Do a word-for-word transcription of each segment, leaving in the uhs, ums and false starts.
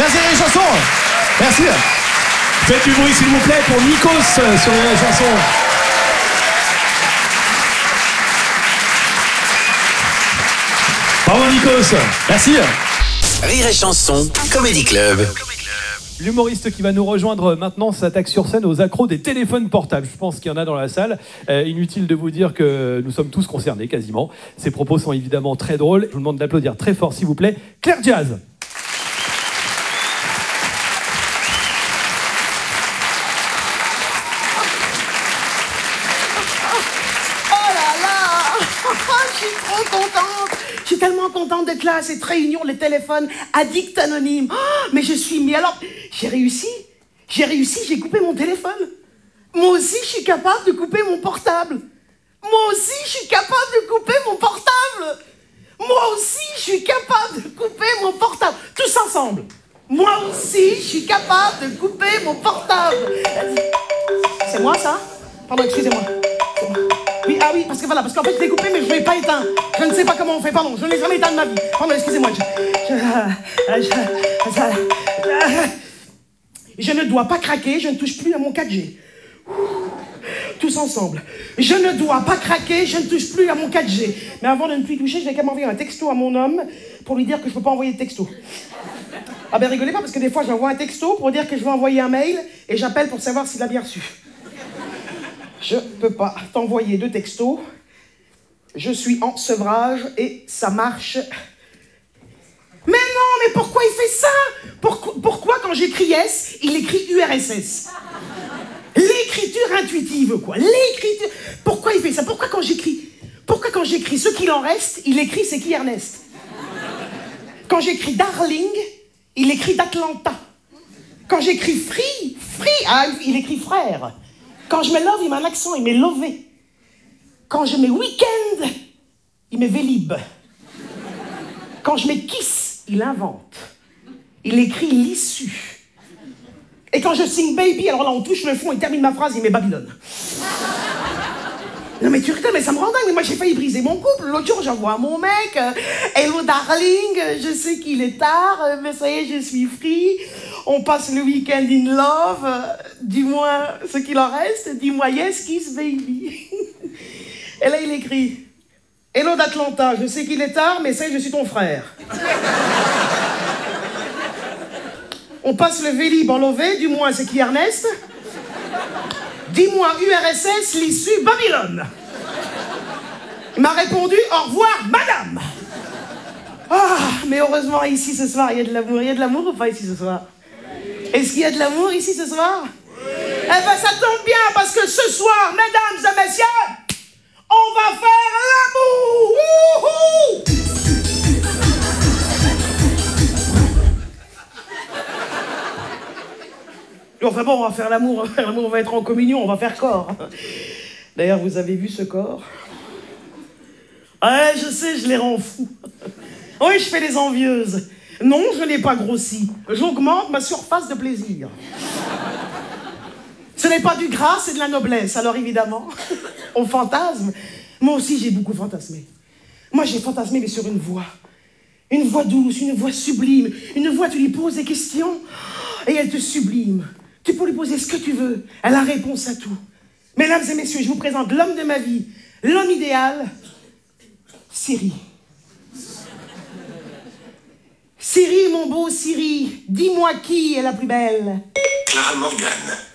Merci les chansons. Merci. Faites du bruit s'il vous plaît pour Nikos sur les chansons. Bravo Nikos. Merci. Rire et Chanson, Comedy Club. L'humoriste qui va nous rejoindre maintenant s'attaque sur scène aux accros des téléphones portables. Je pense qu'il y en a dans la salle. Euh, inutile de vous dire que nous sommes tous concernés quasiment. Ses propos sont évidemment très drôles. Je vous demande d'applaudir très fort s'il vous plaît. Claire Jazz. Je suis tellement contente d'être là à cette réunion, les téléphones addicts anonymes. Oh, mais je suis... Mais alors, j'ai réussi. J'ai réussi, j'ai coupé mon téléphone. Moi aussi, je suis capable de couper mon portable. Moi aussi, je suis capable de couper mon portable. Moi aussi, je suis capable de couper mon portable. Tous ensemble. Moi aussi, je suis capable de couper mon portable. C'est moi, ça? Pardon, excusez-moi. C'est moi. Oui, ah oui, parce que voilà, parce qu'en fait, je l'ai coupé, mais je ne l'ai pas éteint. Je ne sais pas comment on fait, pardon, je ne l'ai jamais éteint de ma vie. Pardon, excusez-moi. Je, je, je, je, je ne dois pas craquer, je ne touche plus à mon quatre G. Tous ensemble. Je ne dois pas craquer, je ne touche plus à mon quatre G. Mais avant de ne plus toucher, je vais quand même envoyer un texto à mon homme pour lui dire que je ne peux pas envoyer de texto. Ah ben rigolez pas, parce que des fois, j'envoie un texto pour dire que je veux envoyer un mail et j'appelle pour savoir s'il a bien reçu. Je peux pas t'envoyer de texto. Je suis en sevrage et ça marche. Mais non, mais pourquoi il fait ça? Pourquoi, pourquoi quand j'écris S, il écrit U R S S? L'écriture intuitive, quoi. L'écriture... Pourquoi il fait ça? Pourquoi quand j'écris... Pourquoi quand j'écris ce qu'il en reste, il écrit c'est qui Ernest? Quand j'écris darling, il écrit d'Atlanta. Quand j'écris free, free, ah, il écrit frère. Quand je mets love, il met un accent, il met lové. Quand je mets week-end, il met vélib. Quand je mets kiss, il invente. Il écrit l'issue. Et quand je signe baby, alors là on touche le fond, il termine ma phrase, il met Babylone. Non mais tu rigoles, mais ça me rend dingue. Mais moi j'ai failli briser mon couple. L'autre jour j'envoie à mon mec euh, hello darling, je sais qu'il est tard, euh, mais ça y est, je suis free. On passe le week-end in love. Euh, dis-moi ce qu'il en reste. Dis-moi yes, kiss baby. Et là il écrit hello d'Atlanta, je sais qu'il est tard, mais ça y est, je suis ton frère. On passe le vélib en lové, du moins c'est qui Ernest? Dis-moi U R S S, l'issue Babylone. Il m'a répondu au revoir madame. Ah, mais heureusement ici ce soir, il y a de l'amour. Il y a de l'amour ou pas ici ce soir? Est-ce qu'il y a de l'amour ici ce soir? Eh ben ça tombe bien parce que ce soir, mesdames et messieurs, on va faire l'amour. Wouhou! Enfin bon, on va faire l'amour, on va faire l'amour, on va être en communion, on va faire corps. D'ailleurs, vous avez vu ce corps? Ouais, je sais, je les rends fous. Oui, je fais les envieuses. Non, je n'ai pas grossi. J'augmente ma surface de plaisir. Ce n'est pas du gras, c'est de la noblesse. Alors évidemment, on fantasme. Moi aussi, j'ai beaucoup fantasmé. Moi, j'ai fantasmé, mais sur une voix. Une voix douce, une voix sublime. Une voix, tu lui poses des questions et elle te sublime. Tu peux lui poser ce que tu veux. Elle a réponse à tout. Mesdames et messieurs, je vous présente l'homme de ma vie, l'homme idéal, Siri. Siri, mon beau Siri, dis-moi qui est la plus belle? Clara Morgan.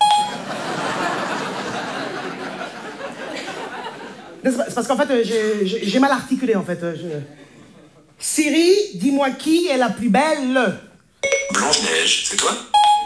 C'est parce qu'en fait, j'ai, j'ai mal articulé, en fait. Je... Siri, dis-moi qui est la plus belle? Blanche-Neige, c'est toi?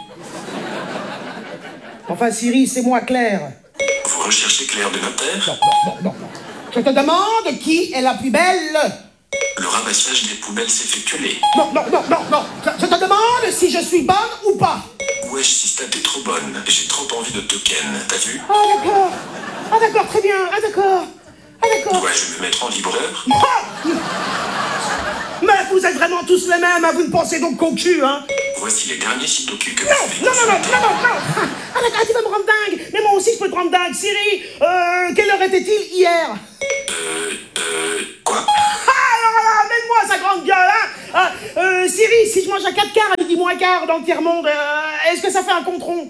Enfin, Siri, c'est moi, Claire. Vous recherchez Claire de Notaire? Non, non, non, non, non. Je te demande qui est la plus belle? Le ramassage des poubelles s'effectuer. Non, non, non, non, non. Je, je te demande si je suis bonne ou pas. Wesh, Sista, t'es trop bonne. J'ai trop envie de te ken, t'as vu? Ah, d'accord. Ah, d'accord, très bien. Ah, d'accord. Ah, d'accord. Dois-je me mettre en vibreur? Ah, mais vous êtes vraiment tous les mêmes, hein. Vous ne pensez donc qu'au cul, hein? Voici les derniers sitocus que Non, vous non, non, non, non, non, non. Ah, d'accord, tu vas me rendre dingue. Mais moi aussi, je peux te rendre dingue. Siri, euh, quelle heure était-il hier? Euh, euh, quoi? Ah, alors là, mais moi sa grande gueule, hein. Ah, euh, Siri, si je mange à quatre quarts à midi moins quart dans le tiers-monde, euh, est-ce que ça fait un compte rond?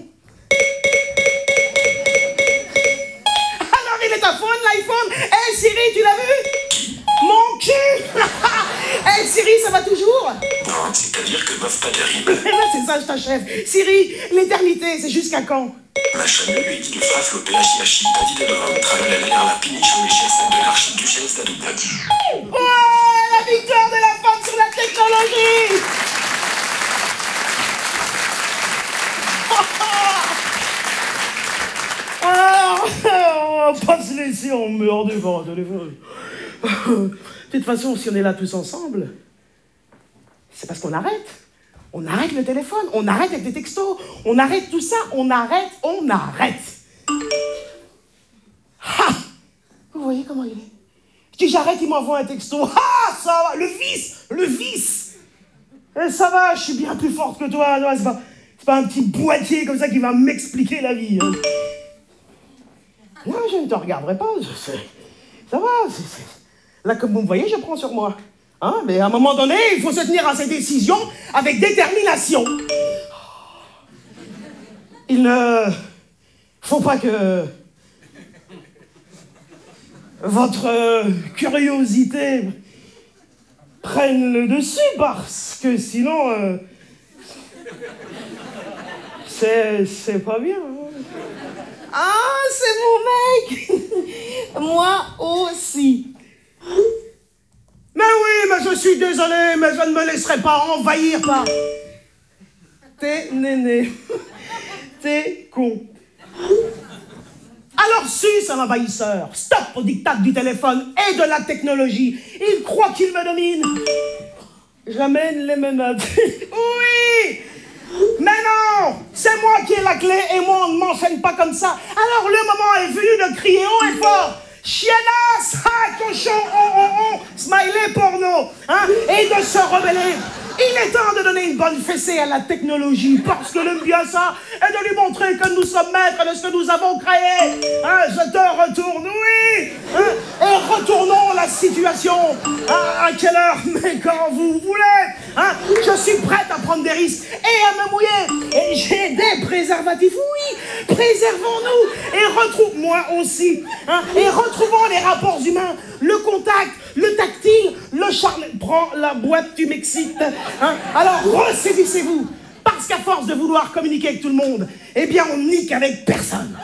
Alors il est à fond, l'iPhone. Hé hey, Siri, tu l'as vu? Mon cul. Hé hey, Siri, ça va toujours? Non, c'est-à-dire que meuf pas terrible. C'est ça, je t'achève. Siri, l'éternité, c'est jusqu'à quand? Machin lui dit du frafle au P H I H I, pas dit de devant, travaille à la piniche au méchesse de l'archiduchesse d'Adoubadi. Ouais, la victoire de la femme sur la technologie. Ah, on va pas se laisser emmerder par un téléphone. De toute façon, si on est là tous ensemble, c'est parce qu'on arrête. On arrête le téléphone, on arrête avec les textos, on arrête tout ça, on arrête, on arrête. Ha! Vous voyez comment il est? Je dis j'arrête, il m'envoie un texto. Ah, ça va, le vice, le vice. Et ça va, je suis bien plus forte que toi. Non, c'est pas, c'est pas un petit boîtier comme ça qui va m'expliquer la vie. Hein. Non, je ne te regarderai pas. Je sais. Ça va. C'est, c'est... Là, comme vous me voyez, je prends sur moi. Hein, mais à un moment donné, il faut se tenir à ses décisions avec détermination. Il ne faut pas que votre curiosité prenne le dessus, parce que sinon, euh, c'est, c'est pas bien. Hein. Ah, c'est mon mec. Moi aussi. Mais oui, mais je suis désolé, mais je ne me laisserai pas envahir par... T'es néné. T'es con. Alors suce un envahisseur. Stop au diktat du téléphone et de la technologie. Il croit qu'il me domine. J'amène les menottes. Oui. Mais non, c'est moi qui ai la clé et moi on ne m'enchaîne pas comme ça. Alors le moment est venu de crier haut et fort. Chiennasse, ah, cochon, on, on, on, smiley porno, hein, et de se rebeller. Il est temps de donner une bonne fessée à la technologie, parce que le bien ça est de lui montrer que nous sommes maîtres de ce que nous avons créé. Hein, je te retourne, oui, hein, et retournons la situation. Ah, à quelle heure? Mais quand vous voulez. Hein, je suis prête à prendre des risques et à me mouiller. Et j'ai des préservatifs, oui. Préservons-nous et retrouve-moi aussi. Hein, et retrouvons les rapports humains, le contact, le tactile, le charme. Prends la boîte, tu m'excites. Hein, alors ressaisissez-vous. Parce qu'à force de vouloir communiquer avec tout le monde, eh bien on nique avec personne.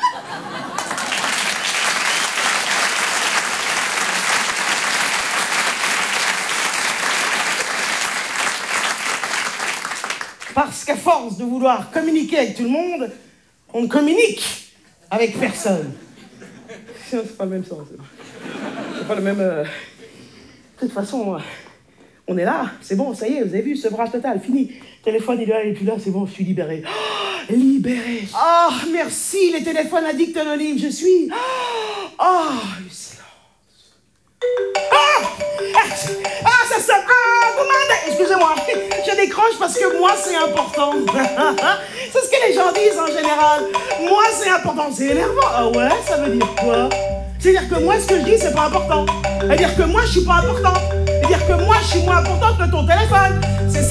Parce qu'à force de vouloir communiquer avec tout le monde, on ne communique avec personne. C'est pas le même sens. C'est pas le même... Euh... De toute façon, euh, on est là, c'est bon, ça y est, vous avez vu, sevrage total, fini. Téléphone, il est là, il est plus là, c'est bon, je suis libéré. Oh, libéré. Ah, oh, merci, les téléphones addicts anonymes, je suis... Ah, oh, le silence. Ah, ah, ça sonne. Ah, vous m'en... Excusez-moi, je décroche parce que moi, c'est important. C'est ce que les gens disent en général. Moi, c'est important. C'est énervant. Ah ouais, ça veut dire quoi? C'est-à-dire que moi, ce que je dis, c'est pas important. C'est-à-dire que moi, je suis pas important. C'est-à-dire que moi, je suis moins importante que ton téléphone. C'est ça.